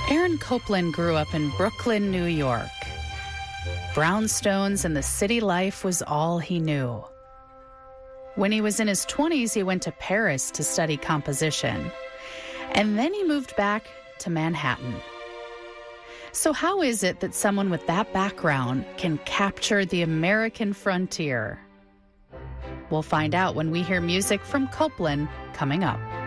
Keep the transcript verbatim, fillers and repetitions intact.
Aaron Copland grew up in Brooklyn, New York. Brownstones and the city life was all he knew. When he was in his twenties, he went to Paris to study composition. And then he moved back to Manhattan. So how is it that someone with that background can capture the American frontier? We'll find out when we hear music from Copland coming up.